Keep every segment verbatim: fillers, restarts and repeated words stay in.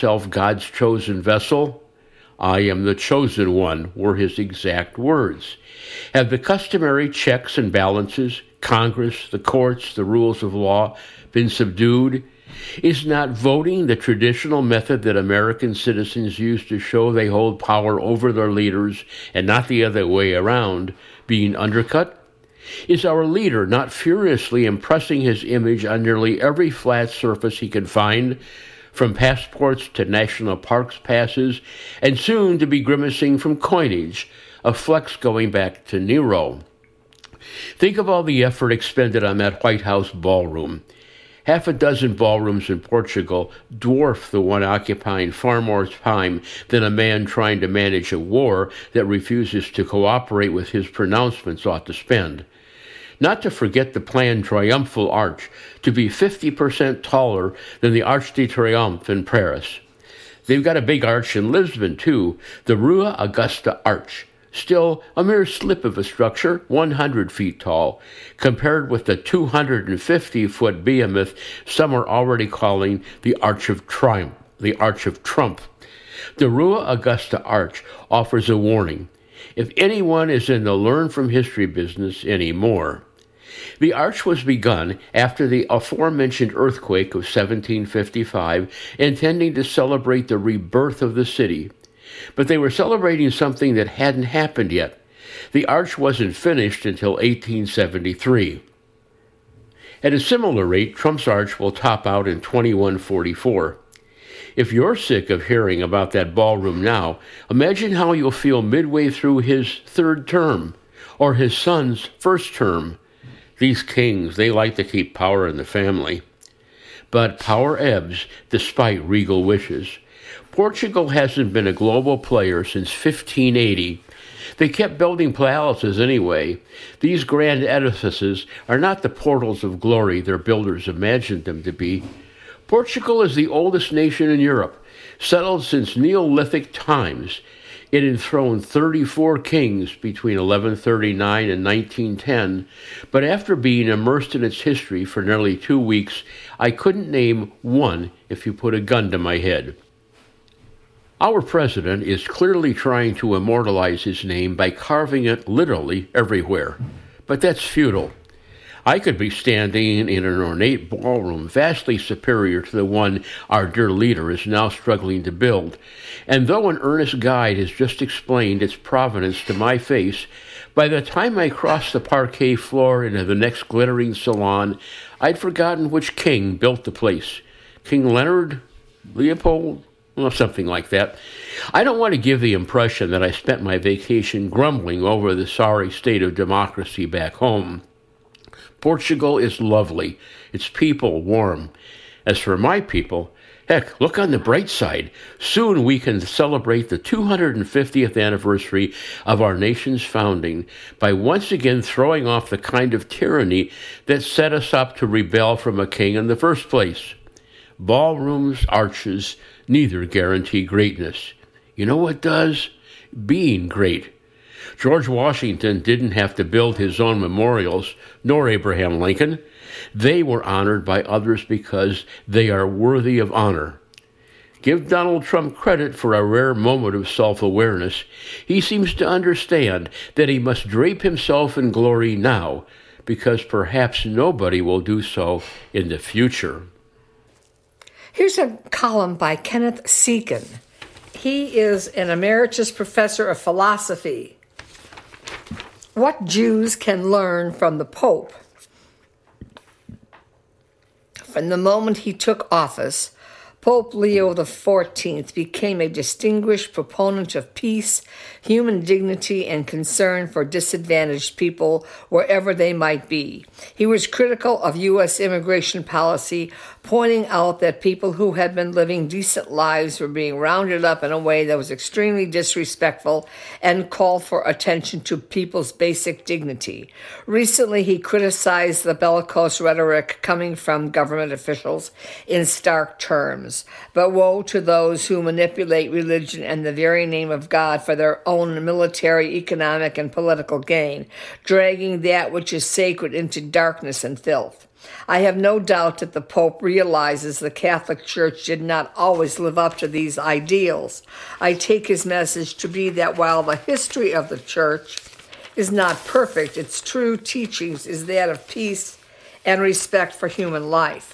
myself God's chosen vessel. I am the chosen one, were his exact words. Have the customary checks and balances, Congress, the courts, the rules of law, been subdued? Is not voting the traditional method that American citizens use to show they hold power over their leaders and not the other way around being undercut? Is our leader not furiously impressing his image on nearly every flat surface he can find, from passports to national parks passes, and soon to be grimacing from coinage, a flex going back to Nero? Think of all the effort expended on that White House ballroom. Half a dozen ballrooms in Portugal dwarf the one occupying far more time than a man trying to manage a war that refuses to cooperate with his pronouncements ought to spend. Not to forget the planned triumphal arch to be fifty percent taller than the Arc de Triomphe in Paris. They've got a big arch in Lisbon, too, the Rua Augusta Arch. Still a mere slip of a structure, one hundred feet tall, compared with the two hundred fifty-foot behemoth some are already calling the Arch of Triumph, the Arch of Trump. The Rua Augusta Arch offers a warning, if anyone is in the learn from history business anymore. The arch was begun after the aforementioned earthquake of seventeen fifty-five, intending to celebrate the rebirth of the city. But they were celebrating something that hadn't happened yet. The arch wasn't finished until eighteen seventy-three. At a similar rate, Trump's arch will top out in twenty-one forty-four. If you're sick of hearing about that ballroom now, imagine how you'll feel midway through his third term, or his son's first term. These kings, they like to keep power in the family. But power ebbs despite regal wishes. Portugal hasn't been a global player since fifteen eighty. They kept building palaces anyway. These grand edifices are not the portals of glory their builders imagined them to be. Portugal is the oldest nation in Europe, settled since Neolithic times. It enthroned thirty-four kings between eleven thirty-nine and nineteen ten, but after being immersed in its history for nearly two weeks, I couldn't name one if you put a gun to my head. Our president is clearly trying to immortalize his name by carving it literally everywhere, but that's futile. I could be standing in an ornate ballroom vastly superior to the one our dear leader is now struggling to build, and though an earnest guide has just explained its provenance to my face, by the time I crossed the parquet floor into the next glittering salon, I'd forgotten which king built the place. King Leonard? Leopold? Well, something like that. I don't want to give the impression that I spent my vacation grumbling over the sorry state of democracy back home. Portugal is lovely, its people warm. As for my people, heck, look on the bright side. Soon we can celebrate the two hundred fiftieth anniversary of our nation's founding by once again throwing off the kind of tyranny that set us up to rebel from a king in the first place. Ballrooms, arches, neither guarantee greatness. You know what does? Being great. George Washington didn't have to build his own memorials, nor Abraham Lincoln. They were honored by others because they are worthy of honor. Give Donald Trump credit for a rare moment of self-awareness. He seems to understand that he must drape himself in glory now, because perhaps nobody will do so in the future. Here's a column by Kenneth Seacon. He is an emeritus professor of philosophy. What Jews can learn from the Pope. From the moment he took office, Pope Leo the fourteenth became a distinguished proponent of peace, human dignity, and concern for disadvantaged people wherever they might be. He was critical of U S immigration policy, pointing out that people who had been living decent lives were being rounded up in a way that was extremely disrespectful and called for attention to people's basic dignity. Recently, he criticized the bellicose rhetoric coming from government officials in stark terms. terms. But woe to those who manipulate religion and the very name of God for their own military, economic, and political gain, dragging that which is sacred into darkness and filth. I have no doubt that the Pope realizes the Catholic Church did not always live up to these ideals. I take his message to be that while the history of the Church is not perfect, its true teachings is that of peace and respect for human life.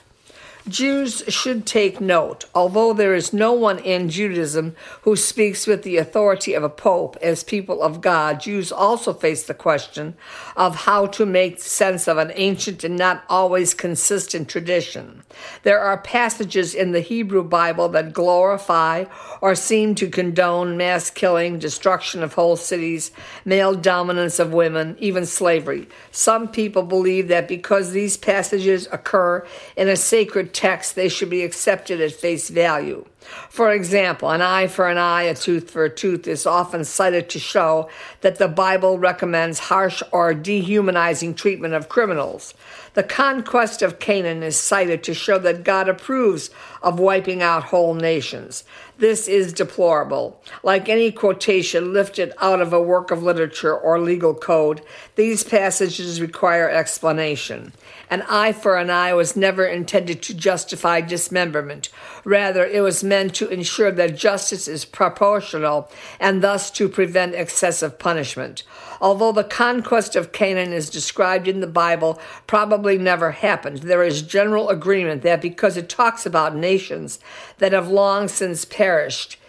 Jews should take note, although there is no one in Judaism who speaks with the authority of a pope as people of God, Jews also face the question of how to make sense of an ancient and not always consistent tradition. There are passages in the Hebrew Bible that glorify or seem to condone mass killing, destruction of whole cities, male dominance of women, even slavery. Some people believe that because these passages occur in a sacred text, they should be accepted at face value. For example, an eye for an eye, a tooth for a tooth is often cited to show that the Bible recommends harsh or dehumanizing treatment of criminals. The conquest of Canaan is cited to show that God approves of wiping out whole nations. This is deplorable. Like any quotation lifted out of a work of literature or legal code, these passages require explanation. An eye for an eye was never intended to justify dismemberment. Rather, it was meant to ensure that justice is proportional and thus to prevent excessive punishment. Although the conquest of Canaan is described in the Bible probably never happened, there is general agreement that because it talks about nations that have long since perished,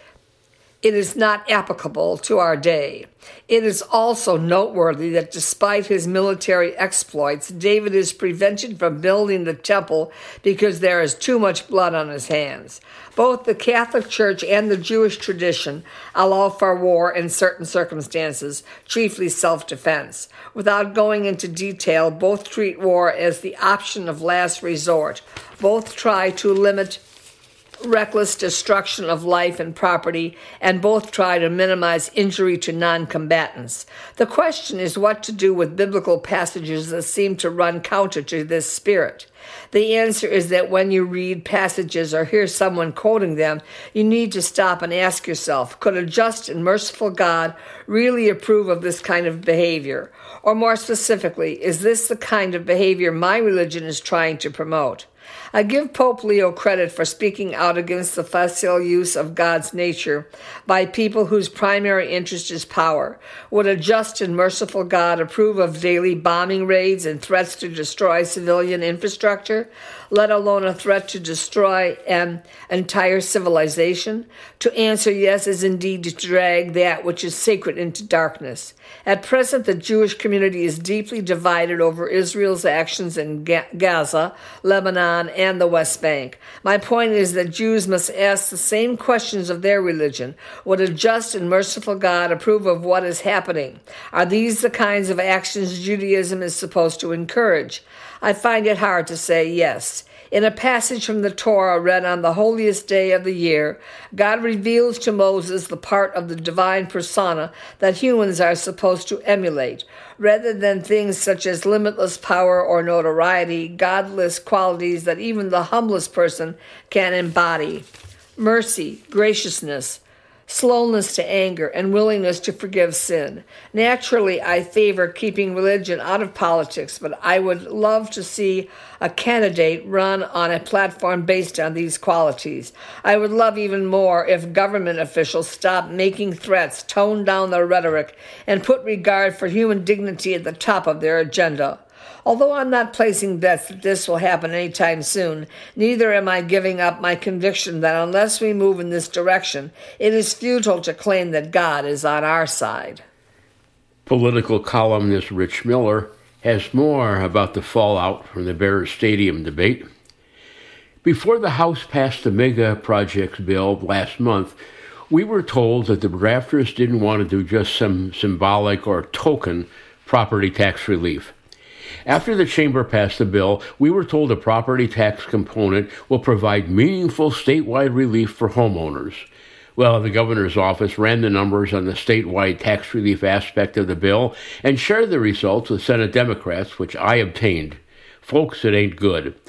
it is not applicable to our day. It is also noteworthy that despite his military exploits, David is prevented from building the temple because there is too much blood on his hands. Both the Catholic Church and the Jewish tradition allow for war in certain circumstances, chiefly self-defense. Without going into detail, both treat war as the option of last resort. Both try to limit reckless destruction of life and property, and both try to minimize injury to non-combatants. The question is what to do with biblical passages that seem to run counter to this spirit. The answer is that when you read passages or hear someone quoting them, you need to stop and ask yourself, could a just and merciful God really approve of this kind of behavior? Or more specifically, is this the kind of behavior my religion is trying to promote? I give Pope Leo credit for speaking out against the facile use of God's nature by people whose primary interest is power. Would a just and merciful God approve of daily bombing raids and threats to destroy civilian infrastructure, let alone a threat to destroy an entire civilization? To answer yes is indeed to drag that which is sacred into darkness. At present, the Jewish community is deeply divided over Israel's actions in Gaza, Lebanon, and the West Bank. My point is that Jews must ask the same questions of their religion. Would a just and merciful God approve of what is happening? Are these the kinds of actions Judaism is supposed to encourage? I find it hard to say yes. In a passage from the Torah read on the holiest day of the year, God reveals to Moses the part of the divine persona that humans are supposed to emulate. Rather than things such as limitless power or notoriety, godless qualities that even the humblest person can embody. Mercy, graciousness, slowness to anger, and willingness to forgive sin. Naturally, I favor keeping religion out of politics, but I would love to see a candidate run on a platform based on these qualities. I would love even more if government officials stopped making threats, toned down their rhetoric, and put regard for human dignity at the top of their agenda. Although I'm not placing bets that this will happen anytime soon, neither am I giving up my conviction that unless we move in this direction, it is futile to claim that God is on our side. Political columnist Rich Miller has more about the fallout from the Bears Stadium debate. Before the House passed the mega projects bill last month, we were told that the drafters didn't want to do just some symbolic or token property tax relief. After the chamber passed the bill, we were told the property tax component will provide meaningful statewide relief for homeowners. Well, the governor's office ran the numbers on the statewide tax relief aspect of the bill and shared the results with Senate Democrats, which I obtained. Folks, it ain't good.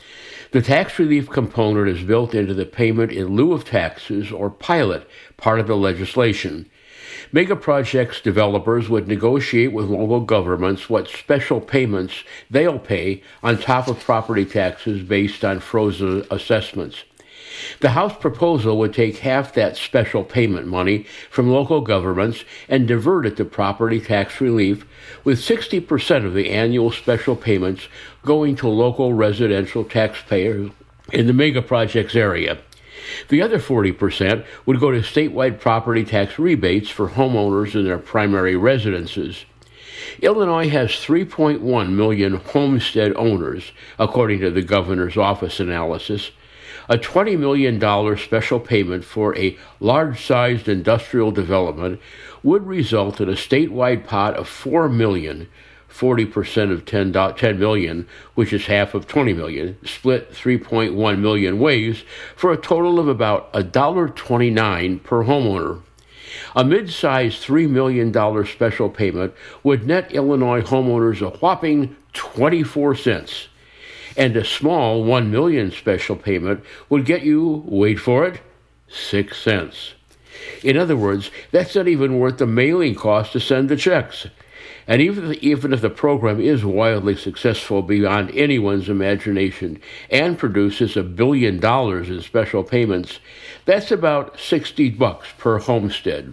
The tax relief component is built into the payment in lieu of taxes, or pilot, part of the legislation. Mega projects developers would negotiate with local governments what special payments they'll pay on top of property taxes based on frozen assessments. The House proposal would take half that special payment money from local governments and divert it to property tax relief, with sixty percent of the annual special payments going to local residential taxpayers in the mega projects area. The other forty percent would go to statewide property tax rebates for homeowners in their primary residences. Illinois has three point one million homestead owners, according to the governor's office analysis. A twenty million dollars special payment for a large-sized industrial development would result in a statewide pot of four million dollars, forty percent of ten million dollars, which is half of twenty million dollars, split three point one million dollars ways, for a total of about one dollar twenty-nine per homeowner. A mid-sized three million dollars special payment would net Illinois homeowners a whopping twenty-four cents. And a small one million dollars special payment would get you, wait for it, six cents. In other words, that's not even worth the mailing cost to send the checks. And even, even if the program is wildly successful beyond anyone's imagination and produces a billion dollars in special payments, that's about sixty bucks per homestead.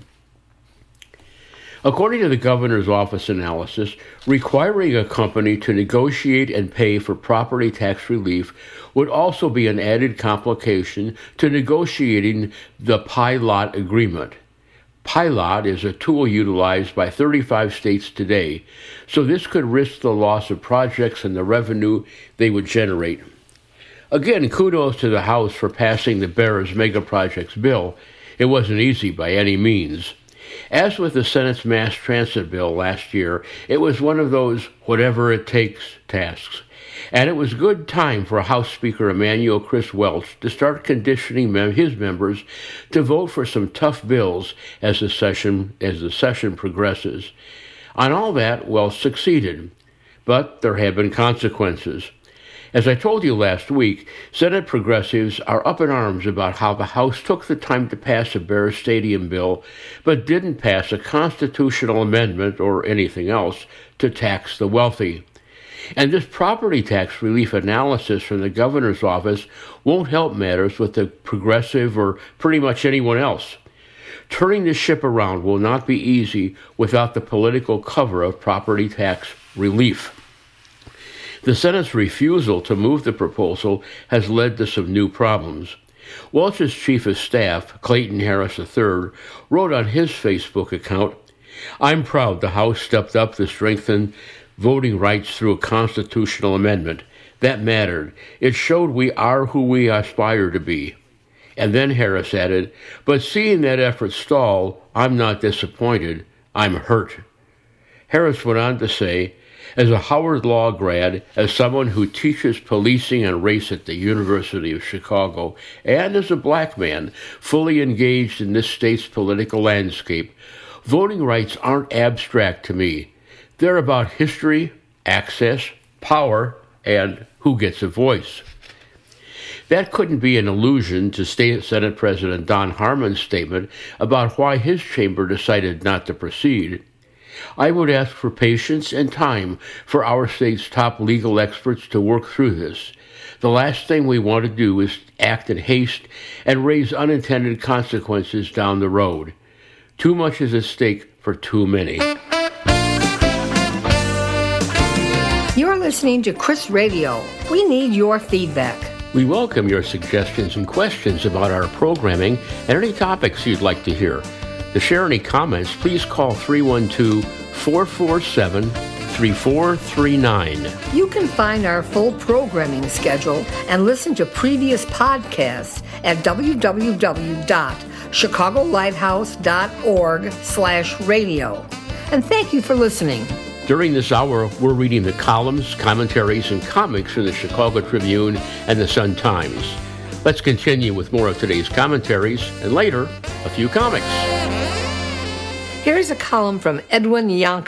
According to the governor's office analysis, requiring a company to negotiate and pay for property tax relief would also be an added complication to negotiating the pilot agreement. Pilot is a tool utilized by thirty-five states today, so this could risk the loss of projects and the revenue they would generate. Again, kudos to the House for passing the Bears Mega Projects bill. It wasn't easy by any means. As with the Senate's mass transit bill last year, it was one of those whatever-it-takes tasks. And it was good time for House Speaker Emanuel Chris Welch to start conditioning mem- his members to vote for some tough bills as the session as the session progresses. On all that, Welch succeeded, but there have been consequences. As I told you last week, Senate progressives are up in arms about how the House took the time to pass a Bears Stadium bill, but didn't pass a constitutional amendment or anything else to tax the wealthy. And this property tax relief analysis from the governor's office won't help matters with the progressive or pretty much anyone else. Turning the ship around will not be easy without the political cover of property tax relief. The Senate's refusal to move the proposal has led to some new problems. Welch's chief of staff, Clayton Harris the third, wrote on his Facebook account, "I'm proud the House stepped up to strengthen voting rights through a constitutional amendment. That mattered. It showed we are who we aspire to be." And then Harris added, "But seeing that effort stall, I'm not disappointed. I'm hurt." Harris went on to say, "As a Howard Law grad, as someone who teaches policing and race at the University of Chicago, and as a black man fully engaged in this state's political landscape, voting rights aren't abstract to me. They're about history, access, power, and who gets a voice." That couldn't be an allusion to State Senate President Don Harmon's statement about why his chamber decided not to proceed. I would ask for patience and time for our state's top legal experts to work through this. The last thing we want to do is act in haste and raise unintended consequences down the road. Too much is at stake for too many. You're listening to Chris Radio. We need your feedback. We welcome your suggestions and questions about our programming and any topics you'd like to hear. To share any comments, please call three one two, four four seven, three four three nine. You can find our full programming schedule and listen to previous podcasts at w w w dot chicago lighthouse dot org slash radio. And thank you for listening. During this hour, we're reading the columns, commentaries, and comics from the Chicago Tribune and the Sun-Times. Let's continue with more of today's commentaries, and later, a few comics. Here's a column from Edwin Yanka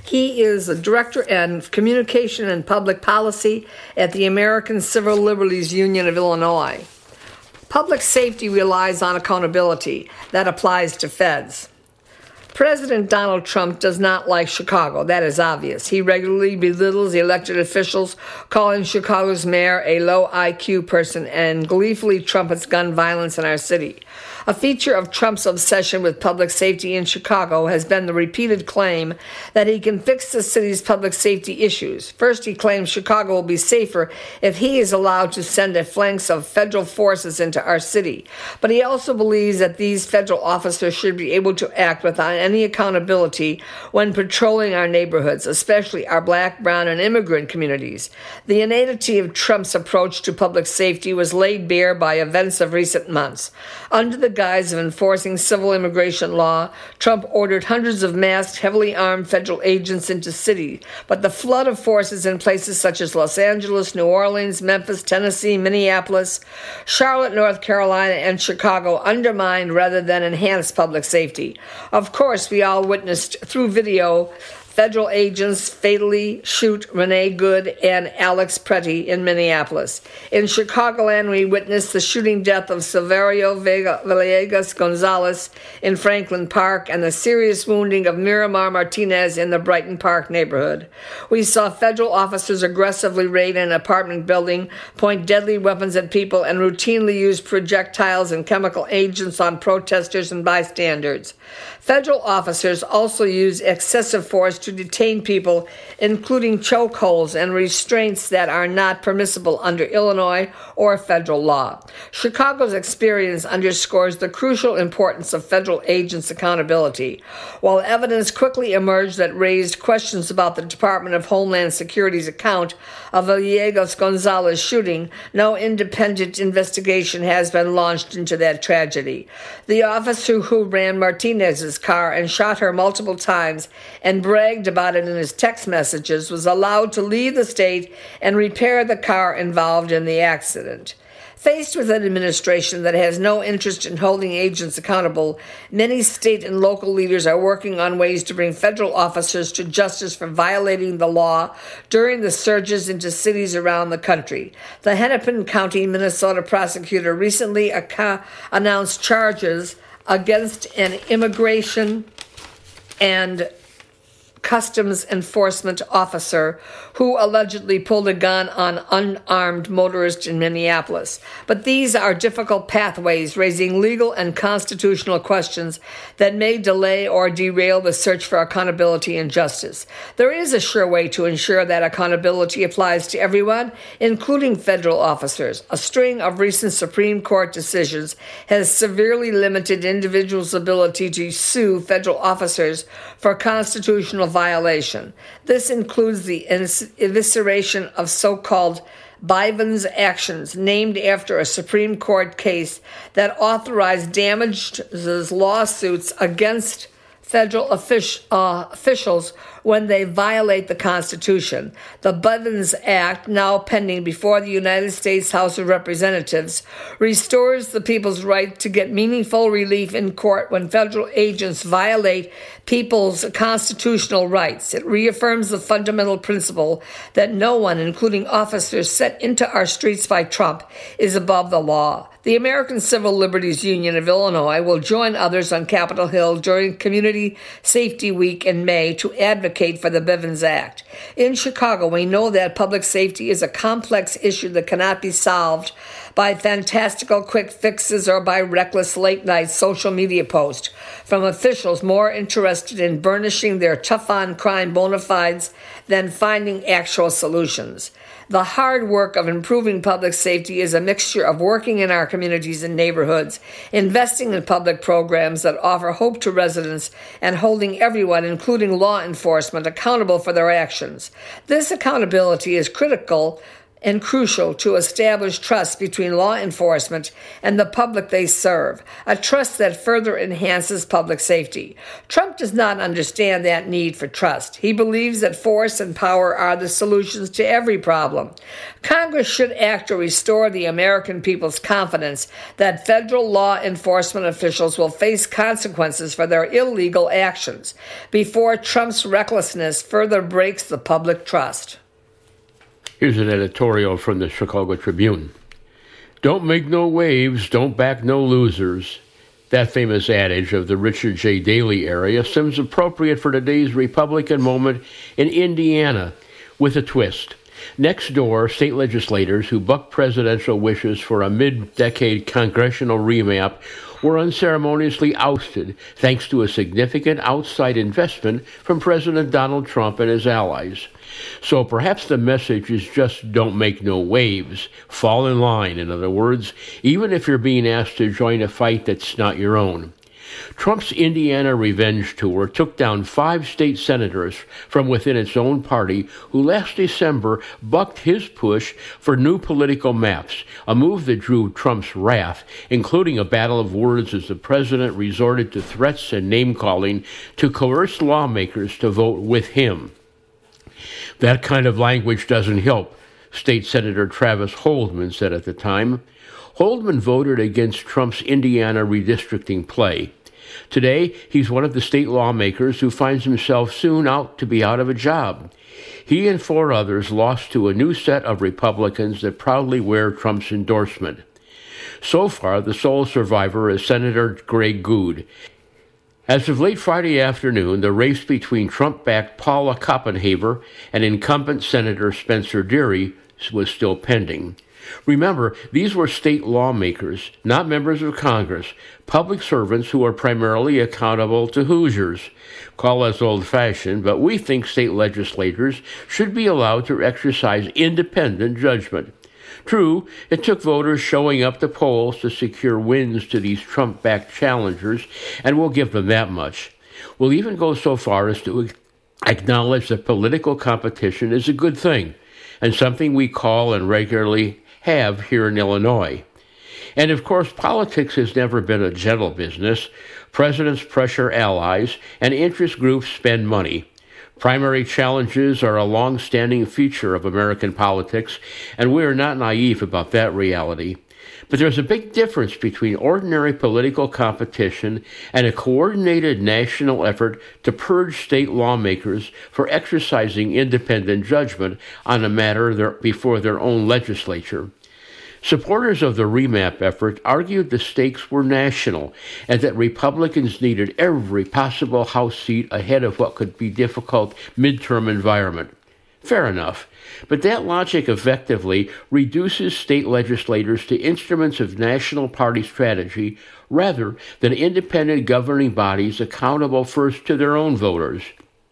He is the Director of Communication and Public Policy at the American Civil Liberties Union of Illinois. Public safety relies on accountability. That applies to feds. President Donald Trump does not like Chicago. That is obvious. He regularly belittles elected officials, calling Chicago's mayor a low I Q person, and gleefully trumpets gun violence in our city. A feature of Trump's obsession with public safety in Chicago has been the repeated claim that he can fix the city's public safety issues. First, he claims Chicago will be safer if he is allowed to send a phalanx of federal forces into our city. But he also believes that these federal officers should be able to act without any accountability when patrolling our neighborhoods, especially our black, brown, and immigrant communities. The inanity of Trump's approach to public safety was laid bare by events of recent months. Under the guise of enforcing civil immigration law, Trump ordered hundreds of masked, heavily armed federal agents into cities, but the flood of forces in places such as Los Angeles, New Orleans, Memphis, Tennessee, Minneapolis, Charlotte, North Carolina, and Chicago undermined rather than enhanced public safety. Of course, we all witnessed through video federal agents fatally shoot Renee Good and Alex Pretty in Minneapolis. In Chicagoland, we witnessed the shooting death of Silverio Vega, Villegas Gonzalez in Franklin Park and the serious wounding of Miramar Martinez in the Brighton Park neighborhood. We saw federal officers aggressively raid an apartment building, point deadly weapons at people, and routinely use projectiles and chemical agents on protesters and bystanders. Federal officers also use excessive force to detain people, including chokeholds and restraints that are not permissible under Illinois or federal law. Chicago's experience underscores the crucial importance of federal agents' accountability. While evidence quickly emerged that raised questions about the Department of Homeland Security's account of Villegas Gonzalez shooting, no independent investigation has been launched into that tragedy. The officer who ran Martinez's car and shot her multiple times and bragged about it in his text messages was allowed to leave the state and repair the car involved in the accident. Faced with an administration that has no interest in holding agents accountable, many state and local leaders are working on ways to bring federal officers to justice for violating the law during the surges into cities around the country. The Hennepin County, Minnesota prosecutor recently ac- announced charges against an immigration and customs enforcement officer who allegedly pulled a gun on unarmed motorists in Minneapolis. But these are difficult pathways, raising legal and constitutional questions that may delay or derail the search for accountability and justice. There is a sure way to ensure that accountability applies to everyone, including federal officers. A string of recent Supreme Court decisions has severely limited individuals' ability to sue federal officers for constitutional violation. This includes the evisceration of so-called Bivens actions, named after a Supreme Court case that authorized damages lawsuits against federal offic- uh, officials when they violate the Constitution. The Bivens Act, now pending before the United States House of Representatives, restores the people's right to get meaningful relief in court when federal agents violate people's constitutional rights. It reaffirms the fundamental principle that no one, including officers set into our streets by Trump, is above the law. The American Civil Liberties Union of Illinois will join others on Capitol Hill during Community Safety Week in May to advocate for the Bivens Act. In Chicago, we know that public safety is a complex issue that cannot be solved by fantastical quick fixes or by reckless late-night social media posts from officials more interested in burnishing their tough-on-crime bona fides than finding actual solutions. The hard work of improving public safety is a mixture of working in our communities and neighborhoods, investing in public programs that offer hope to residents, and holding everyone, including law enforcement, accountable for their actions. This accountability is critical and crucial to establish trust between law enforcement and the public they serve, a trust that further enhances public safety. Trump does not understand that need for trust. He believes that force and power are the solutions to every problem. Congress should act to restore the American people's confidence that federal law enforcement officials will face consequences for their illegal actions before Trump's recklessness further breaks the public trust. Here's an editorial from the Chicago Tribune. Don't make no waves, don't back no losers. That famous adage of the Richard J. Daley area seems appropriate for today's Republican moment in Indiana, with a twist. Next door, state legislators who bucked presidential wishes for a mid-decade congressional remap were unceremoniously ousted thanks to a significant outside investment from President Donald Trump and his allies. So perhaps the message is just don't make no waves. Fall in line, in other words, even if you're being asked to join a fight that's not your own. Trump's Indiana revenge tour took down five state senators from within its own party who last December bucked his push for new political maps, a move that drew Trump's wrath, including a battle of words as the president resorted to threats and name-calling to coerce lawmakers to vote with him. That kind of language doesn't help, State Senator Travis Holdman said at the time. Holdman voted against Trump's Indiana redistricting play. Today, he's one of the state lawmakers who finds himself soon out to be out of a job. He and four others lost to a new set of Republicans that proudly wear Trump's endorsement. So far, the sole survivor is Senator Greg Goode. As of late Friday afternoon, the race between Trump-backed Paula Copenhaver and incumbent Senator Spencer Deary was still pending. Remember, these were state lawmakers, not members of Congress, public servants who are primarily accountable to Hoosiers. Call us old-fashioned, but we think state legislators should be allowed to exercise independent judgment. True, it took voters showing up to polls to secure wins to these Trump-backed challengers, and we'll give them that much. We'll even go so far as to acknowledge that political competition is a good thing, and something we call and regularly have here in Illinois. And of course, politics has never been a gentle business. Presidents pressure allies, and interest groups spend money. Primary challenges are a long-standing feature of American politics, and we are not naive about that reality. But there's a big difference between ordinary political competition and a coordinated national effort to purge state lawmakers for exercising independent judgment on a matter there before their own legislature. Supporters of the remap effort argued the stakes were national and that Republicans needed every possible House seat ahead of what could be a difficult midterm environment. Fair enough, but that logic effectively reduces state legislators to instruments of national party strategy rather than independent governing bodies accountable first to their own voters.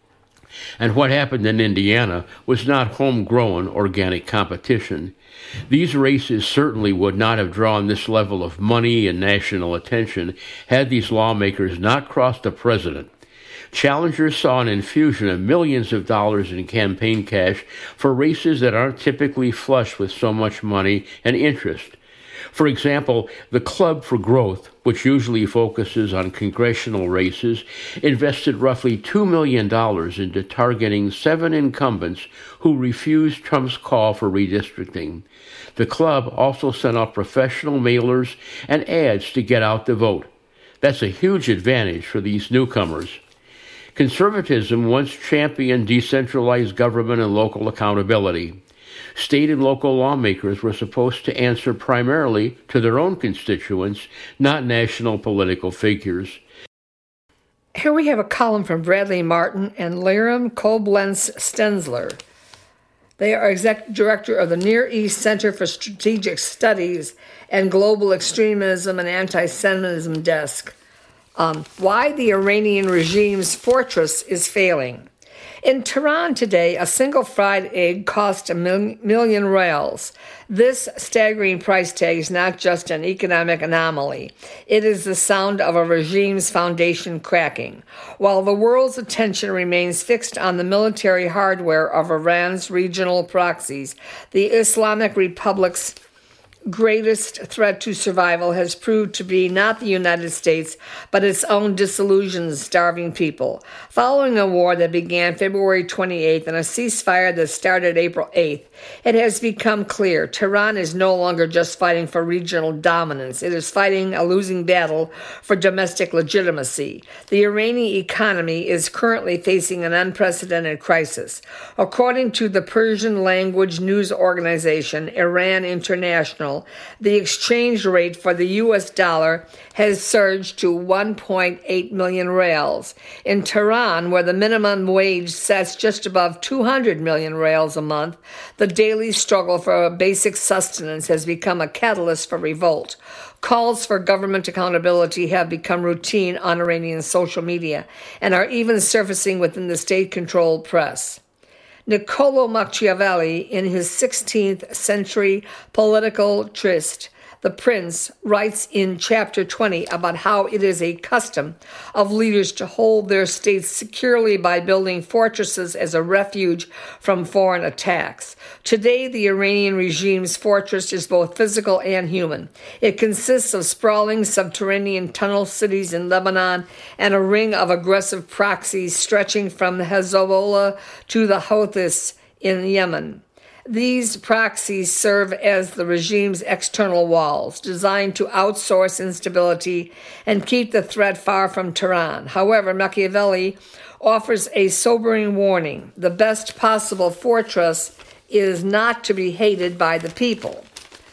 And what happened in Indiana was not homegrown organic competition. These races certainly would not have drawn this level of money and national attention had these lawmakers not crossed the president. Challengers saw an infusion of millions of dollars in campaign cash for races that aren't typically flush with so much money and interest. For example, the Club for Growth, which usually focuses on congressional races, invested roughly two million dollars into targeting seven incumbents who refused Trump's call for redistricting. The club also sent out professional mailers and ads to get out the vote. That's a huge advantage for these newcomers. Conservatism once championed decentralized government and local accountability. State and local lawmakers were supposed to answer primarily to their own constituents, not national political figures. Here we have a column from Bradley Martin and Liram Koblenz-Stenzler. They are executive director of the Near East Center for Strategic Studies and Global Extremism and Anti-Semitism Desk. Um, why the Iranian regime's fortress is failing. In Tehran today, a single fried egg costs a mil- million rials. This staggering price tag is not just an economic anomaly. It is the sound of a regime's foundation cracking. While the world's attention remains fixed on the military hardware of Iran's regional proxies, the Islamic Republic's greatest threat to survival has proved to be not the United States, but its own disillusioned, starving people. Following a war that began February twenty-eighth and a ceasefire that started April eighth, it has become clear Tehran is no longer just fighting for regional dominance. It is fighting a losing battle for domestic legitimacy. The Iranian economy is currently facing an unprecedented crisis. According to the Persian language news organization Iran International, the exchange rate for the U S dollar has surged to one point eight million rials. In Tehran, where the minimum wage sets just above two hundred million rials a month, the daily struggle for basic sustenance has become a catalyst for revolt. Calls for government accountability have become routine on Iranian social media and are even surfacing within the state-controlled press. Niccolo Machiavelli, in his sixteenth century political tryst, The Prince, writes in chapter twenty about how it is a custom of leaders to hold their states securely by building fortresses as a refuge from foreign attacks. Today, the Iranian regime's fortress is both physical and human. It consists of sprawling subterranean tunnel cities in Lebanon and a ring of aggressive proxies stretching from Hezbollah to the Houthis in Yemen. These proxies serve as the regime's external walls, designed to outsource instability and keep the threat far from Tehran. However, Machiavelli offers a sobering warning. The best possible fortress is not to be hated by the people.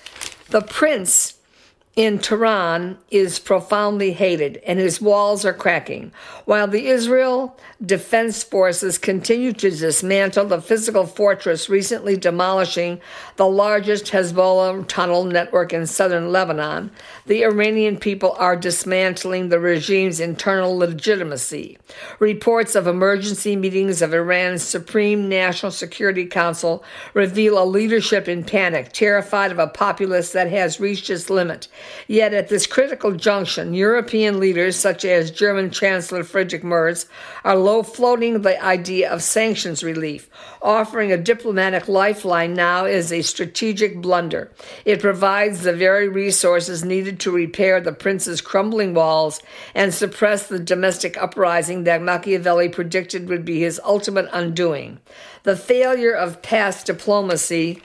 The prince in Tehran is profoundly hated, and his walls are cracking. While the Israel Defense Forces continue to dismantle the physical fortress, recently demolishing the largest Hezbollah tunnel network in southern Lebanon, the Iranian people are dismantling the regime's internal legitimacy. Reports of emergency meetings of Iran's Supreme National Security Council reveal a leadership in panic, terrified of a populace that has reached its limit. Yet at this critical junction, European leaders such as German Chancellor Friedrich Merz are low-floating the idea of sanctions relief. Offering a diplomatic lifeline now is a strategic blunder. It provides the very resources needed to repair the prince's crumbling walls and suppress the domestic uprising that Machiavelli predicted would be his ultimate undoing. The failure of past diplomacy,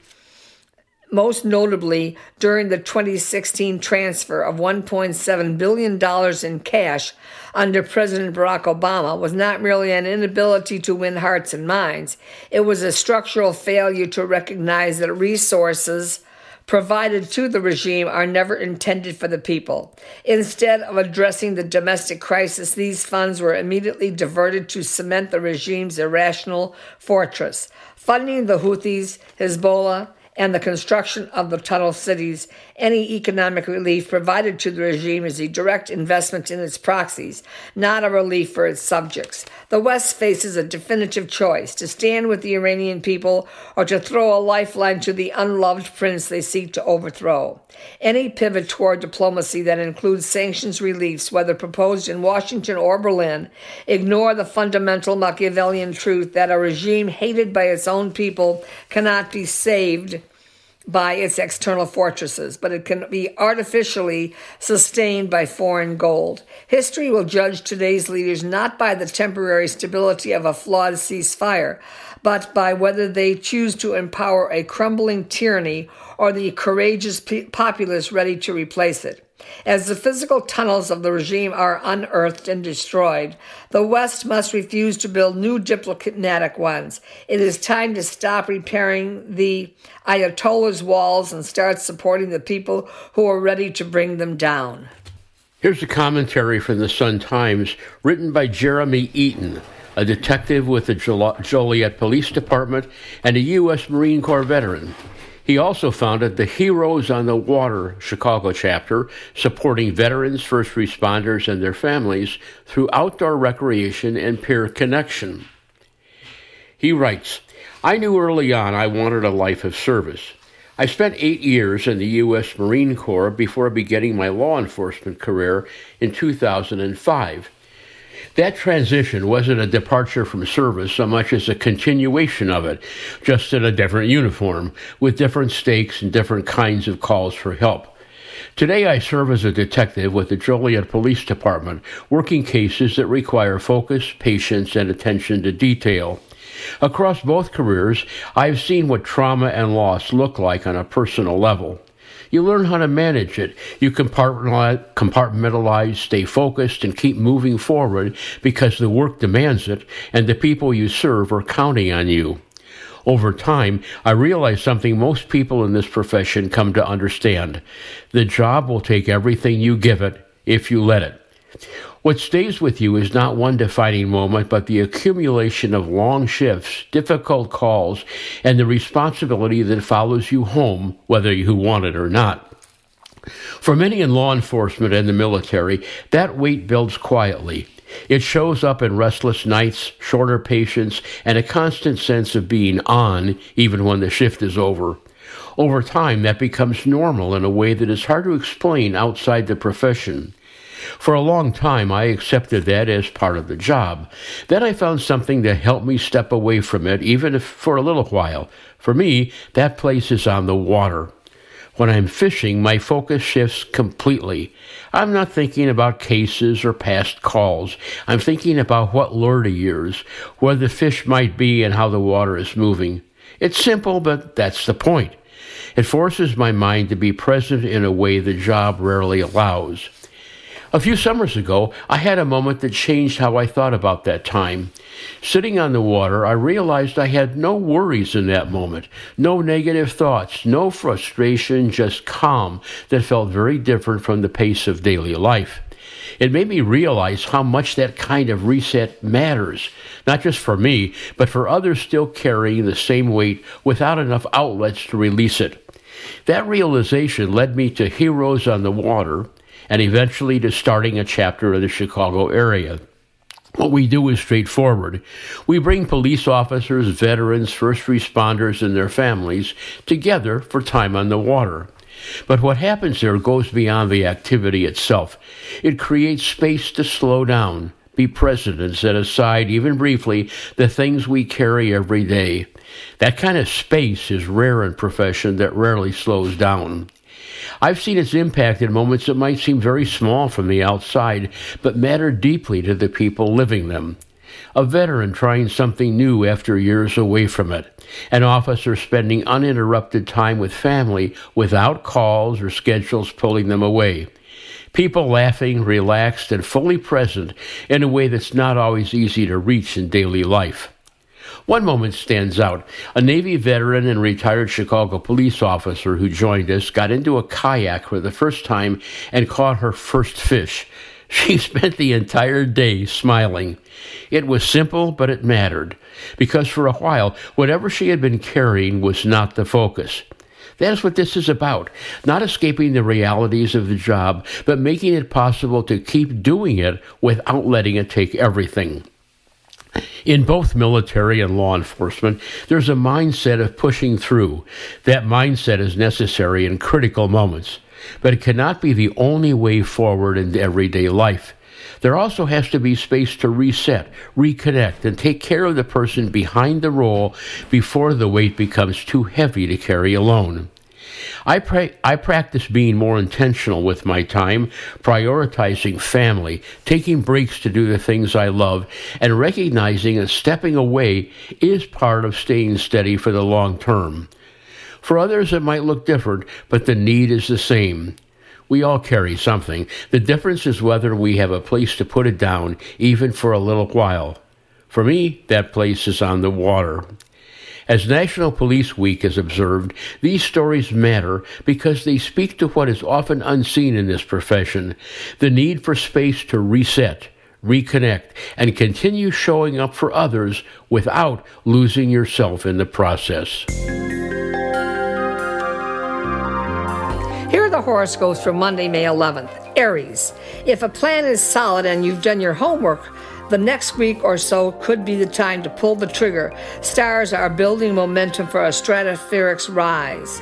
most notably during the twenty sixteen transfer of one point seven billion dollars in cash under President Barack Obama, was not merely an inability to win hearts and minds. It was a structural failure to recognize that resources provided to the regime are never intended for the people. Instead of addressing the domestic crisis, these funds were immediately diverted to cement the regime's irrational fortress, funding the Houthis, Hezbollah, and the construction of the tunnel cities. Any economic relief provided to the regime is a direct investment in its proxies, not a relief for its subjects. The West faces a definitive choice: to stand with the Iranian people or to throw a lifeline to the unloved prince they seek to overthrow. Any pivot toward diplomacy that includes sanctions reliefs, whether proposed in Washington or Berlin, ignore the fundamental Machiavellian truth that a regime hated by its own people cannot be saved by its external fortresses, but it can be artificially sustained by foreign gold. History will judge today's leaders not by the temporary stability of a flawed ceasefire, but by whether they choose to empower a crumbling tyranny or the courageous populace ready to replace it. As the physical tunnels of the regime are unearthed and destroyed, the West must refuse to build new diplomatic ones. It is time to stop repairing the Ayatollah's walls and start supporting the people who are ready to bring them down. Here's a commentary from the Sun-Times written by Jeremy Eaton, a detective with the Joliet Police Department and a U S Marine Corps veteran. He also founded the Heroes on the Water Chicago chapter, supporting veterans, first responders, and their families through outdoor recreation and peer connection. He writes, I knew early on I wanted a life of service. I spent eight years in the U S Marine Corps before beginning my law enforcement career in two thousand five. That transition wasn't a departure from service so much as a continuation of it, just in a different uniform, with different stakes and different kinds of calls for help. Today I serve as a detective with the Joliet Police Department, working cases that require focus, patience, and attention to detail. Across both careers, I've seen what trauma and loss look like on a personal level. You learn how to manage it. You compartmentalize, stay focused, and keep moving forward because the work demands it, and the people you serve are counting on you. Over time, I realized something most people in this profession come to understand. The job will take everything you give it if you let it. What stays with you is not one defining moment, but the accumulation of long shifts, difficult calls, and the responsibility that follows you home, whether you want it or not. For many in law enforcement and the military, that weight builds quietly. It shows up in restless nights, shorter patience, and a constant sense of being on, even when the shift is over. Over time, that becomes normal in a way that is hard to explain outside the profession. For a long time, I accepted that as part of the job. Then I found something that helped me step away from it, even if for a little while. For me, that place is on the water. When I'm fishing, my focus shifts completely. I'm not thinking about cases or past calls. I'm thinking about what lure to use, where the fish might be, and how the water is moving. It's simple, but that's the point. It forces my mind to be present in a way the job rarely allows. A few summers ago, I had a moment that changed how I thought about that time. Sitting on the water, I realized I had no worries in that moment, no negative thoughts, no frustration, just calm that felt very different from the pace of daily life. It made me realize how much that kind of reset matters, not just for me, but for others still carrying the same weight without enough outlets to release it. That realization led me to Heroes on the Water, and eventually to starting a chapter in the Chicago area. What we do is straightforward. We bring police officers, veterans, first responders, and their families together for time on the water. But what happens there goes beyond the activity itself. It creates space to slow down, be present, and set aside, even briefly, the things we carry every day. That kind of space is rare in a profession that rarely slows down. I've seen its impact in moments that might seem very small from the outside, but matter deeply to the people living them. A veteran trying something new after years away from it. An officer spending uninterrupted time with family without calls or schedules pulling them away. People laughing, relaxed, and fully present in a way that's not always easy to reach in daily life. One moment stands out. A Navy veteran and retired Chicago police officer who joined us got into a kayak for the first time and caught her first fish. She spent the entire day smiling. It was simple, but it mattered, because for a while, whatever she had been carrying was not the focus. That's what this is about, not escaping the realities of the job, but making it possible to keep doing it without letting it take everything. In both military and law enforcement, there's a mindset of pushing through. That mindset is necessary in critical moments, but it cannot be the only way forward in everyday life. There also has to be space to reset, reconnect, and take care of the person behind the role before the weight becomes too heavy to carry alone. I, pra- I practice being more intentional with my time, prioritizing family, taking breaks to do the things I love, and recognizing that stepping away is part of staying steady for the long term. For others, it might look different, but the need is the same. We all carry something. The difference is whether we have a place to put it down, even for a little while. For me, that place is on the water. As National Police Week is observed, these stories matter because they speak to what is often unseen in this profession, the need for space to reset, reconnect, and continue showing up for others without losing yourself in the process. Here are weather horoscope for Monday, May eleventh. Aries, if a plan is solid and you've done your homework, the next week or so could be the time to pull the trigger. Stars are building momentum for a stratospheric rise.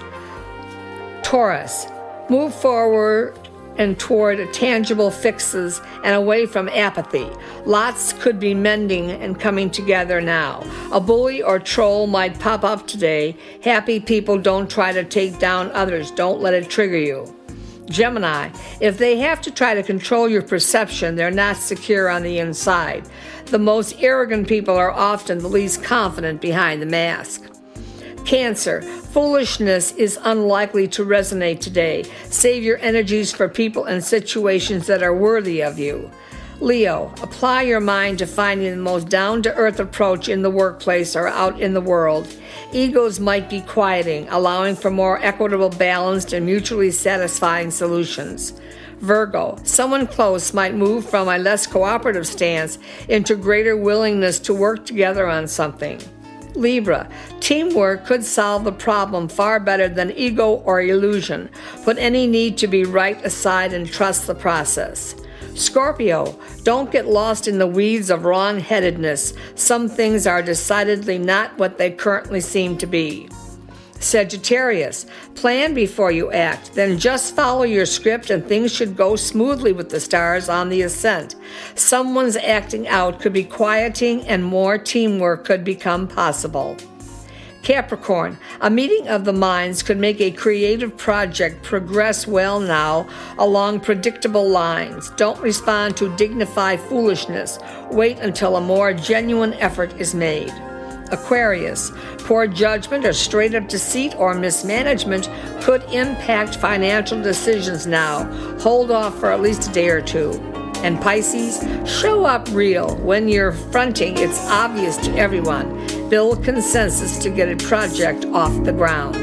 Taurus, move forward and toward tangible fixes and away from apathy. Lots could be mending and coming together now. A bully or troll might pop up today. Happy people don't try to take down others. Don't let it trigger you. Gemini, if they have to try to control your perception, they're not secure on the inside. The most arrogant people are often the least confident behind the mask. Cancer, foolishness is unlikely to resonate today. Save your energies for people and situations that are worthy of you. Leo, apply your mind to finding the most down-to-earth approach in the workplace or out in the world. Egos might be quieting, allowing for more equitable, balanced, and mutually satisfying solutions. Virgo, someone close might move from a less cooperative stance into greater willingness to work together on something. Libra, teamwork could solve the problem far better than ego or illusion. Put any need to be right aside and trust the process. Scorpio, don't get lost in the weeds of wrong-headedness. Some things are decidedly not what they currently seem to be. Sagittarius, plan before you act, then just follow your script and things should go smoothly with the stars on the ascent. Someone's acting out could be quieting and more teamwork could become possible. Capricorn, a meeting of the minds could make a creative project progress well now along predictable lines. Don't respond to dignified foolishness. Wait until a more genuine effort is made. Aquarius, poor judgment or straight-up deceit or mismanagement could impact financial decisions now. Hold off for at least a day or two. And Pisces, show up real. When you're fronting, it's obvious to everyone. Build consensus to get a project off the ground.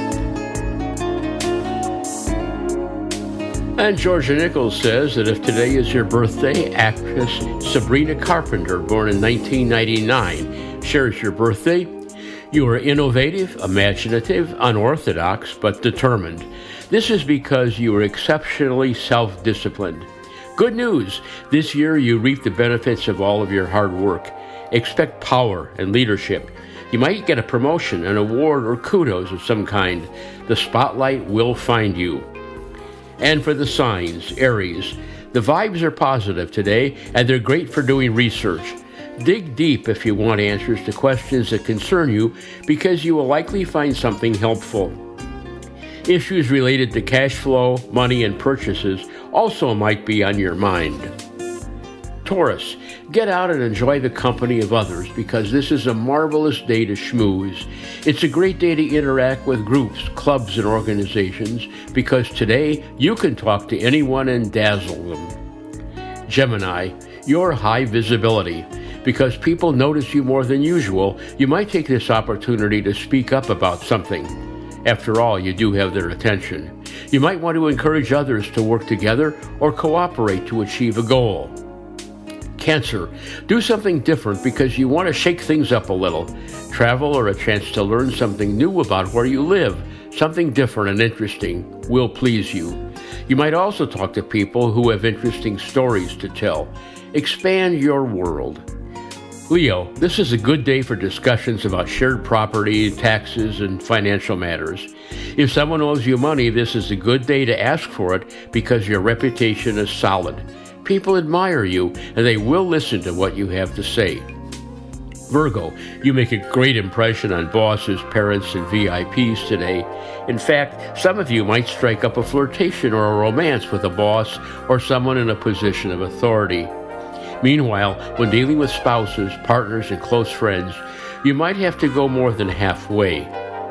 And Georgia Nichols says that if today is your birthday, actress Sabrina Carpenter, born in nineteen ninety-nine, shares your birthday. You are innovative, imaginative, unorthodox, but determined. This is because you are exceptionally self-disciplined. Good news, this year you reap the benefits of all of your hard work. Expect power and leadership. You might get a promotion, an award, or kudos of some kind. The spotlight will find you. And for the signs, Aries, the vibes are positive today, and they're great for doing research. Dig deep if you want answers to questions that concern you, because you will likely find something helpful. Issues related to cash flow, money, and purchases also might be on your mind. Taurus, get out and enjoy the company of others because this is a marvelous day to schmooze. It's a great day to interact with groups, clubs, and organizations because today you can talk to anyone and dazzle them. Gemini, your high visibility. Because people notice you more than usual, you might take this opportunity to speak up about something. After all, you do have their attention. You might want to encourage others to work together or cooperate to achieve a goal. Cancer, do something different because you want to shake things up a little. Travel or a chance to learn something new about where you live, something different and interesting, will please you. You might also talk to people who have interesting stories to tell. Expand your world. Leo, this is a good day for discussions about shared property, taxes, and financial matters. If someone owes you money, this is a good day to ask for it because your reputation is solid. People admire you, and they will listen to what you have to say. Virgo, you make a great impression on bosses, parents, and V I Ps today. In fact, some of you might strike up a flirtation or a romance with a boss or someone in a position of authority. Meanwhile, when dealing with spouses, partners, and close friends, you might have to go more than halfway.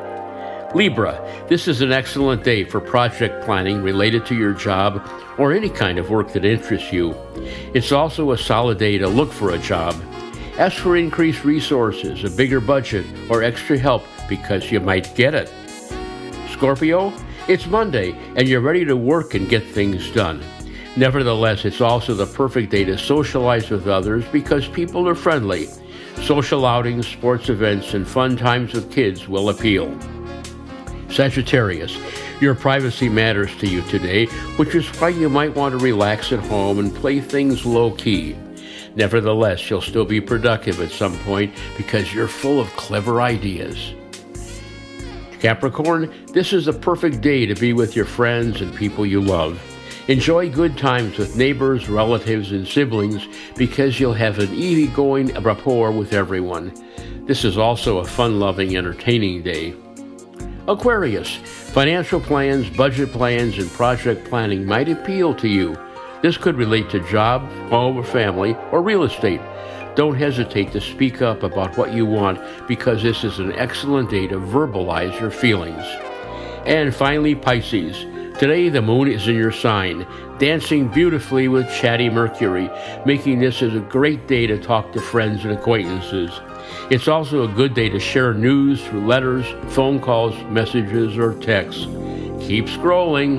Libra, this is an excellent day for project planning related to your job or any kind of work that interests you. It's also a solid day to look for a job. Ask for increased resources, a bigger budget, or extra help because you might get it. Scorpio, it's Monday and you're ready to work and get things done. Nevertheless, it's also the perfect day to socialize with others because people are friendly. Social outings, sports events, and fun times with kids will appeal. Sagittarius, your privacy matters to you today, which is why you might want to relax at home and play things low-key. Nevertheless, you'll still be productive at some point because you're full of clever ideas. Capricorn, this is the perfect day to be with your friends and people you love. Enjoy good times with neighbors, relatives, and siblings because you'll have an easygoing rapport with everyone. This is also a fun-loving, entertaining day. Aquarius, financial plans, budget plans, and project planning might appeal to you. This could relate to job, home or family, or real estate. Don't hesitate to speak up about what you want because this is an excellent day to verbalize your feelings. And finally, Pisces. Today the moon is in your sign, dancing beautifully with chatty Mercury, making this as a great day to talk to friends and acquaintances. It's also a good day to share news through letters, phone calls, messages, or texts. Keep scrolling.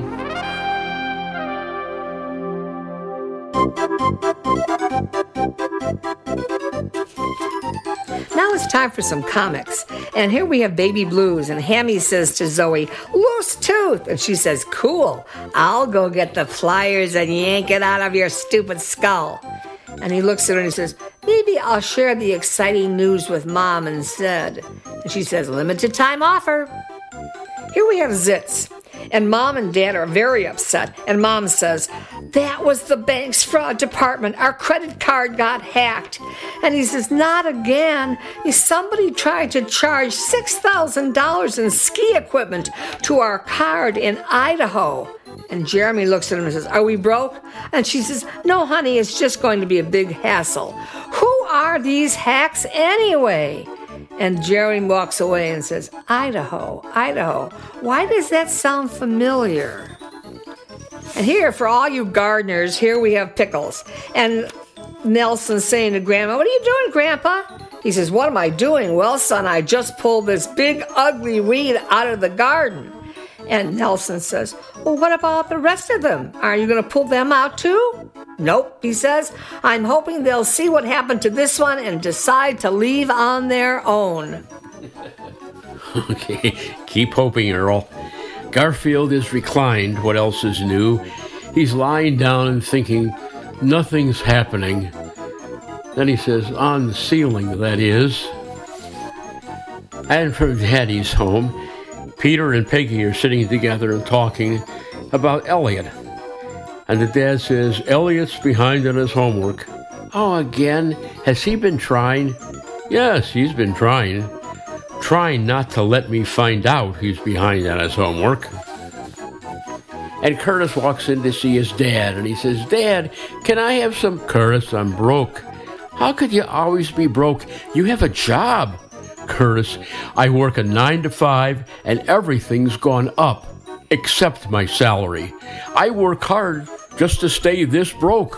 Now it's time for some comics. And here we have Baby Blues, and Hammy says to Zoe, "Loose tooth." And she says, "Cool, I'll go get the pliers and yank it out of your stupid skull." And he looks at her and he says, "Maybe I'll share the exciting news with Mom instead." And she says, "Limited time offer." Here we have Zitz. And Mom and Dad are very upset. And Mom says, "That was the bank's fraud department. Our credit card got hacked." And he says, "Not again. Somebody tried to charge six thousand dollars in ski equipment to our card in Idaho." And Jeremy looks at him and says, "Are we broke?" And she says, "No, honey, it's just going to be a big hassle." Who are these hacks anyway? And Jeremy walks away and says, Idaho, Idaho. Why does that sound familiar? And here, for all you gardeners, here we have Pickles. And Nelson's saying to Grandma, "What are you doing, Grandpa?" He says, "What am I doing? Well, son, I just pulled this big, ugly weed out of the garden." And Nelson says, "Well, what about the rest of them? Are you going to pull them out too?" "Nope," he says. "I'm hoping they'll see what happened to this one and decide to leave on their own." Okay, keep hoping, Earl. Garfield is reclined. What else is new? He's lying down and thinking, nothing's happening. Then he says, on the ceiling, that is. And from Daddy's home, Peter and Peggy are sitting together and talking about Elliot. And the dad says, "Elliot's behind on his homework." "Oh, again? Has he been trying?" "Yes, he's been trying. Trying not to let me find out he's behind on his homework." And Curtis walks in to see his dad, and he says, "Dad, can I have some..." "Curtis, I'm broke." "How could you always be broke? You have a job." "Curtis, I work a nine to five, and everything's gone up. Except my salary. I work hard just to stay this broke."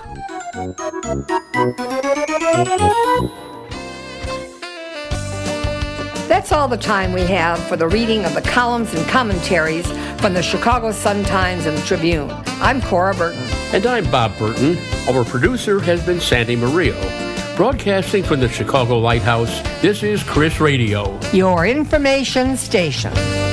That's all the time we have for the reading of the columns and commentaries from the Chicago Sun-Times and the Tribune. I'm Cora Burton. And I'm Bob Burton. Our producer has been Sandy Murillo. Broadcasting from the Chicago Lighthouse, this is Chris Radio, your information station.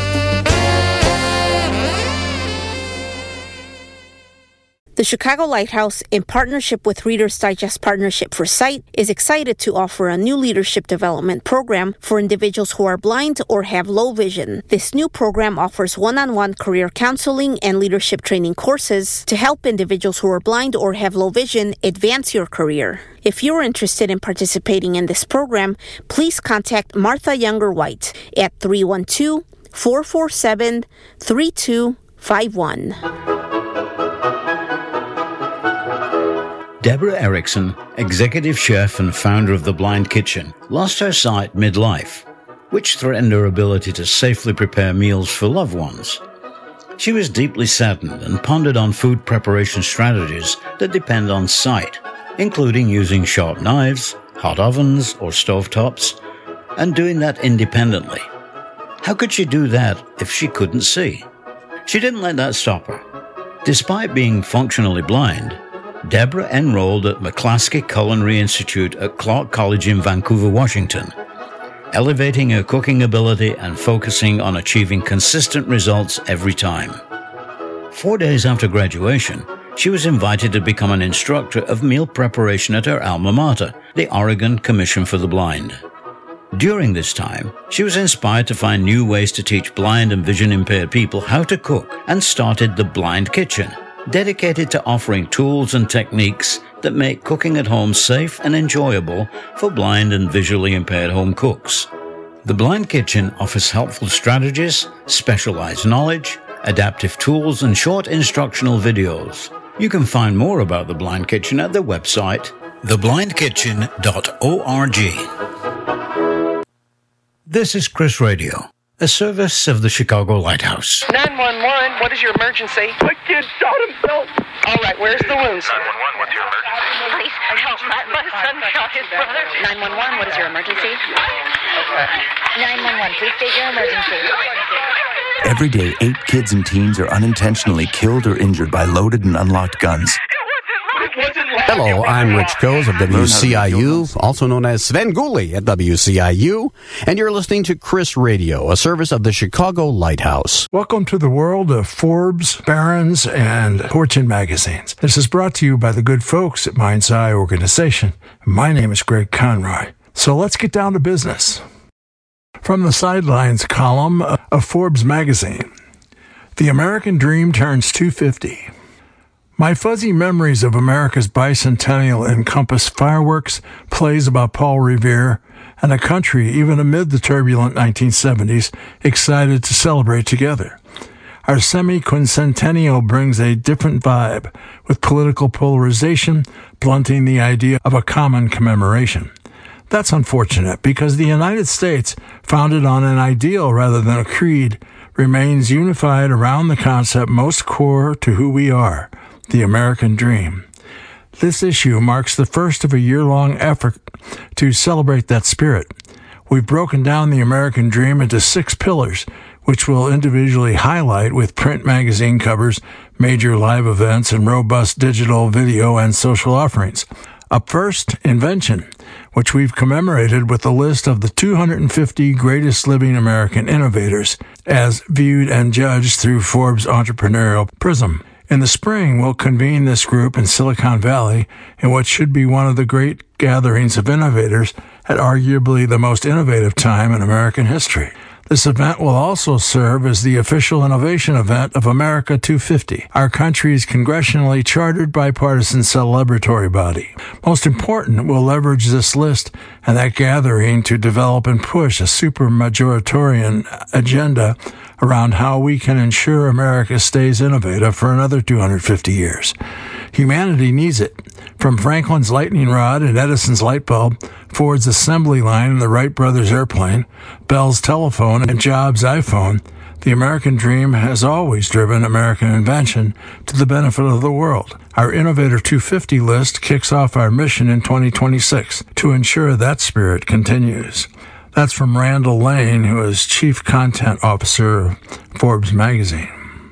The Chicago Lighthouse, in partnership with Reader's Digest Partnership for Sight, is excited to offer a new leadership development program for individuals who are blind or have low vision. This new program offers one-on-one career counseling and leadership training courses to help individuals who are blind or have low vision advance your career. If you're interested in participating in this program, please contact Martha Younger White at three one two, four four seven, three two five one. Deborah Erickson, executive chef and founder of The Blind Kitchen, lost her sight midlife, which threatened her ability to safely prepare meals for loved ones. She was deeply saddened and pondered on food preparation strategies that depend on sight, including using sharp knives, hot ovens, or stovetops, and doing that independently. How could she do that if she couldn't see? She didn't let that stop her. Despite being functionally blind, Deborah enrolled at McClaskey Culinary Institute at Clark College in Vancouver, Washington. elevating her cooking ability and focusing on achieving consistent results every time. Four days after graduation, she was invited to become an instructor of meal preparation at her alma mater, the Oregon Commission for the Blind. During this time, she was inspired to find new ways to teach blind and vision-impaired people how to cook and started the Blind Kitchen, dedicated to offering tools and techniques that make cooking at home safe and enjoyable for blind and visually impaired home cooks. The Blind Kitchen offers helpful strategies, specialized knowledge, adaptive tools, and short instructional videos. You can find more about the Blind Kitchen at their website, the blind kitchen dot org. This is Chris Radio, a service of the Chicago Lighthouse. nine one one, what is your emergency? My kid shot himself. All right, where's the wound? nine one one, what's your emergency? Please help. My, my son shot his brother. nine one one, what is your emergency? Okay. nine one one, please state your emergency. Every day, eight kids and teens are unintentionally killed or injured by loaded and unlocked guns. Hello, I'm Rich Coes of W C I U, also known as Sven Gulli at W C I U, and you're listening to Chris Radio, a service of the Chicago Lighthouse. Welcome to the world of Forbes, Barron's, and Fortune magazines. This is brought to you by the good folks at Mind's Eye Organization. My name is Greg Conroy. So let's get down to business. From the Sidelines column of Forbes magazine, the American Dream turns two hundred fifty. My fuzzy memories of America's bicentennial encompass fireworks, plays about Paul Revere, and a country, even amid the turbulent nineteen seventies, excited to celebrate together. Our semi-quincentennial brings a different vibe, with political polarization blunting the idea of a common commemoration. That's unfortunate, because the United States, founded on an ideal rather than a creed, remains unified around the concept most core to who we are, the American dream. This issue marks the first of a year-long effort to celebrate that spirit. We've broken down the American dream into six pillars, which we'll individually highlight with print magazine covers, major live events, and robust digital, video, and social offerings. Up first, invention, which we've commemorated with a list of the two hundred fifty greatest living American innovators, as viewed and judged through Forbes' entrepreneurial prism. In the spring, we'll convene this group in Silicon Valley in what should be one of the great gatherings of innovators at arguably the most innovative time in American history. This event will also serve as the official innovation event of America two hundred fifty, our country's congressionally chartered bipartisan celebratory body. Most important, we'll leverage this list and that gathering to develop and push a super-majoritarian agenda around how we can ensure America stays innovative for another two hundred fifty years. Humanity needs it. From Franklin's lightning rod and Edison's light bulb, Ford's assembly line and the Wright brothers' airplane, Bell's telephone, and Jobs' iPhone, the American dream has always driven American invention to the benefit of the world. Our Innovator two hundred fifty list kicks off our mission in twenty twenty-six to ensure that spirit continues. That's from Randall Lane, who is Chief Content Officer of Forbes magazine.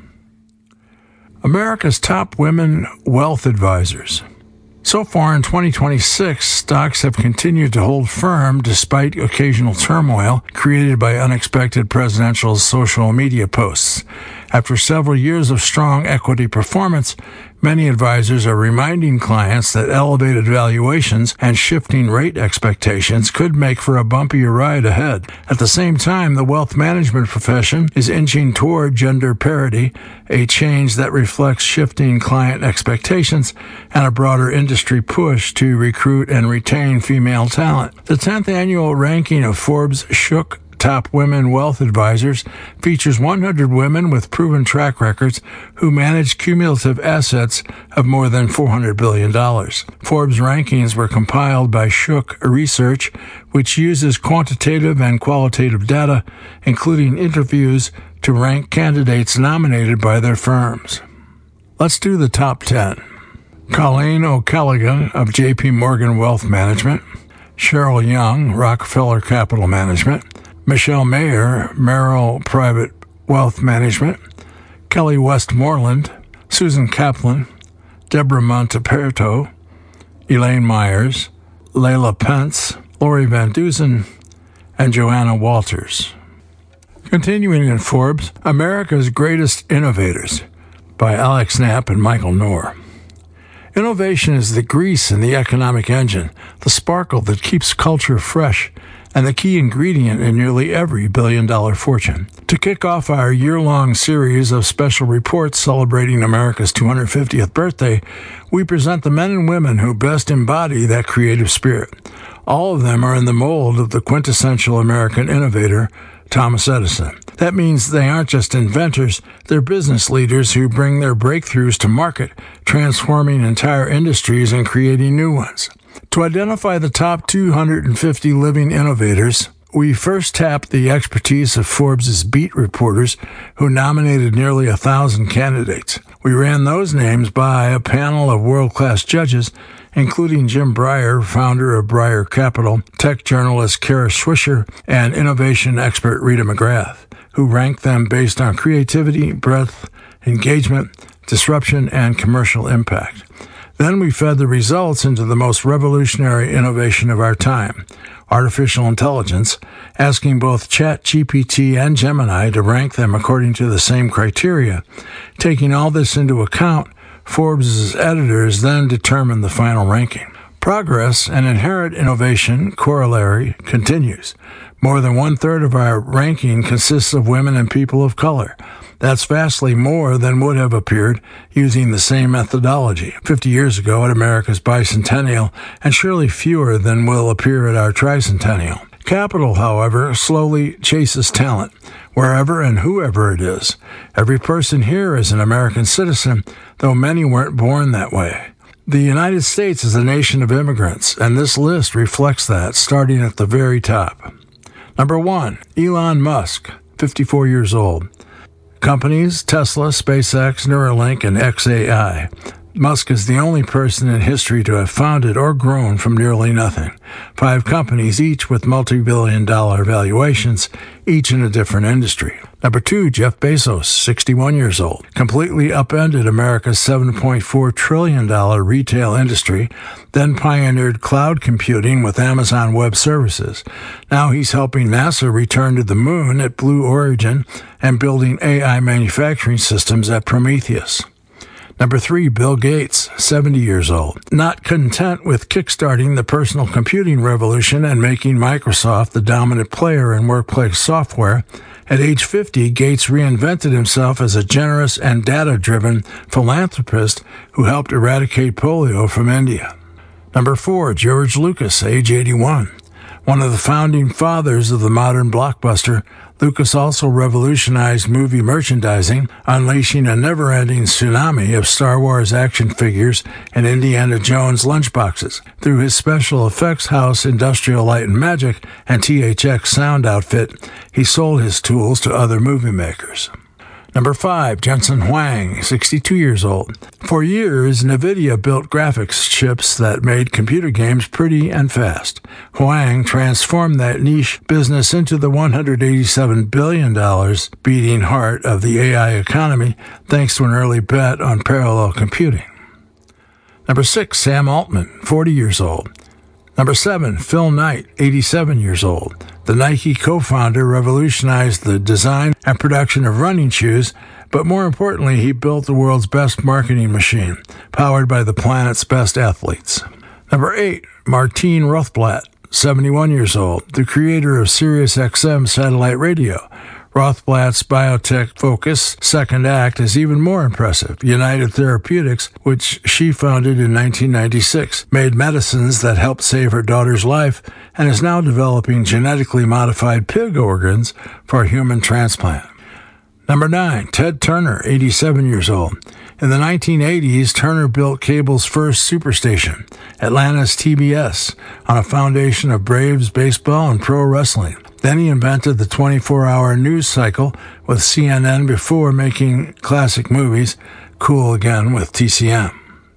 America's top women wealth advisors. So far in twenty twenty-six, stocks have continued to hold firm despite occasional turmoil created by unexpected presidential social media posts. After several years of strong equity performance, many advisors are reminding clients that elevated valuations and shifting rate expectations could make for a bumpier ride ahead. At the same time, the wealth management profession is inching toward gender parity, a change that reflects shifting client expectations and a broader industry push to recruit and retain female talent. The tenth annual ranking of Forbes Shook Top Women Wealth Advisors features one hundred women with proven track records who manage cumulative assets of more than four hundred billion dollars. Forbes rankings were compiled by Shook Research, which uses quantitative and qualitative data, including interviews, to rank candidates nominated by their firms. Let's do the top ten. Colleen O'Callaghan of J P Morgan Wealth Management, Cheryl Young, Rockefeller Capital Management, Michelle Mayer, Merrill Private Wealth Management, Kelly Westmoreland, Susan Kaplan, Deborah Monteperto, Elaine Myers, Layla Pence, Lori Van Dusen, and Joanna Walters. Continuing in Forbes, America's Greatest Innovators by Alex Knapp and Michael Knorr. Innovation is the grease in the economic engine, the sparkle that keeps culture fresh, and the key ingredient in nearly every billion-dollar fortune. To kick off our year-long series of special reports celebrating America's two hundred fiftieth birthday, we present the men and women who best embody that creative spirit. All of them are in the mold of the quintessential American innovator, Thomas Edison. That means they aren't just inventors, they're business leaders who bring their breakthroughs to market, transforming entire industries and creating new ones. To identify the top two hundred fifty living innovators, we first tapped the expertise of Forbes' beat reporters who nominated nearly a thousand candidates. We ran those names by a panel of world-class judges, including Jim Breyer, founder of Breyer Capital, tech journalist Kara Swisher, and innovation expert Rita McGrath, who ranked them based on creativity, breadth, engagement, disruption, and commercial impact. Then we fed the results into the most revolutionary innovation of our time, artificial intelligence, asking both ChatGPT and Gemini to rank them according to the same criteria. Taking all this into account, Forbes' editors then determined the final ranking. Progress and inherent innovation corollary continues. More than one-third of our ranking consists of women and people of color. That's vastly more than would have appeared using the same methodology fifty years ago at America's bicentennial, and surely fewer than will appear at our tricentennial. Capital, however, slowly chases talent, wherever and whoever it is. Every person here is an American citizen, though many weren't born that way. The United States is a nation of immigrants, and this list reflects that, starting at the very top. Number one, Elon Musk, fifty-four years old. Companies, Tesla, SpaceX, Neuralink, and X A I. Musk is the only person in history to have founded or grown from nearly nothing. Five companies, each with multi-billion dollar valuations, each in a different industry. Number two, Jeff Bezos, sixty-one years old. Completely upended America's seven point four trillion dollars retail industry, then pioneered cloud computing with Amazon Web Services. Now he's helping NASA return to the moon at Blue Origin and building A I manufacturing systems at Prometheus. Number three, Bill Gates, seventy years old. Not content with kickstarting the personal computing revolution and making Microsoft the dominant player in workplace software, at age fifty, Gates reinvented himself as a generous and data-driven philanthropist who helped eradicate polio from India. Number four, George Lucas, age eighty-one. One of the founding fathers of the modern blockbuster, Lucas also revolutionized movie merchandising, unleashing a never-ending tsunami of Star Wars action figures and Indiana Jones lunchboxes. Through his special effects house Industrial Light and Magic and T H X sound outfit, he sold his tools to other movie makers. Number five, Jensen Huang, sixty-two years old. For years, NVIDIA built graphics chips that made computer games pretty and fast. Huang transformed that niche business into the one hundred eighty-seven billion dollars beating heart of the A I economy, thanks to an early bet on parallel computing. Number six, Sam Altman, forty years old. Number seven, Phil Knight, eighty-seven years old. The Nike co-founder revolutionized the design and production of running shoes, but more importantly, he built the world's best marketing machine, powered by the planet's best athletes. Number eight, Martine Rothblatt, seventy-one years old, the creator of SiriusXM satellite radio. Rothblatt's biotech focus, second act, is even more impressive. United Therapeutics, which she founded in nineteen ninety-six, made medicines that helped save her daughter's life and is now developing genetically modified pig organs for a human transplant. Number nine, Ted Turner, eighty-seven years old. In the nineteen eighties, Turner built cable's first superstation, Atlanta's T B S, on a foundation of Braves baseball and pro wrestling. Then he invented the twenty-four hour news cycle with C N N before making classic movies, Cool Again with T C M.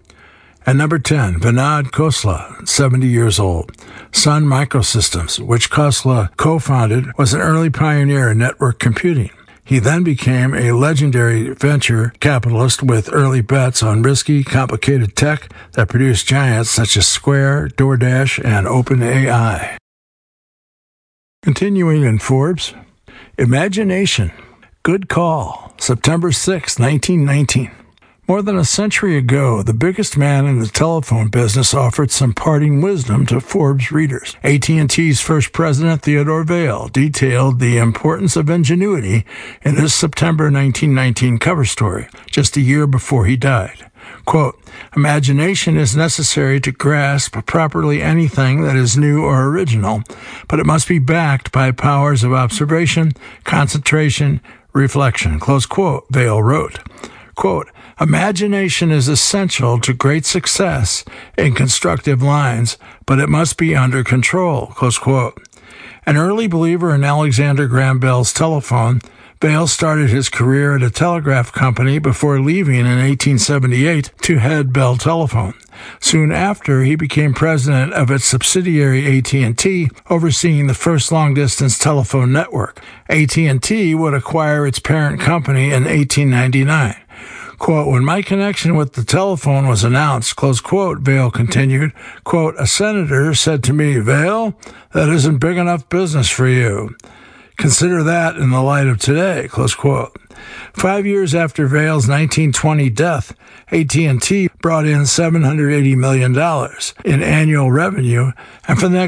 And number ten, Vinod Khosla, seventy years old. Sun Microsystems, which Khosla co-founded, was an early pioneer in network computing. He then became a legendary venture capitalist with early bets on risky, complicated tech that produced giants such as Square, DoorDash, and OpenAI. Continuing in Forbes, Imagination. Good call. September sixth, nineteen nineteen. More than a century ago, the biggest man in the telephone business offered some parting wisdom to Forbes readers. A T and T's first president, Theodore Vail, detailed the importance of ingenuity in his September nineteen nineteen cover story, just a year before he died. Quote, imagination is necessary to grasp properly anything that is new or original, but it must be backed by powers of observation, concentration, reflection. Close quote, Vail wrote. Quote, imagination is essential to great success in constructive lines, but it must be under control. Close quote. An early believer in Alexander Graham Bell's telephone, Vail started his career at a telegraph company before leaving in eighteen seventy-eight to head Bell Telephone. Soon after, he became president of its subsidiary A T and T, overseeing the first long-distance telephone network. A T and T would acquire its parent company in eighteen ninety-nine. Quote, when my connection with the telephone was announced, close quote, Vail continued, quote, a senator said to me, Vail, that isn't big enough business for you. Consider that in the light of today, close quote. Five years after Vail's nineteen twenty death, A T and T brought in seven hundred eighty million dollars in annual revenue, and for the next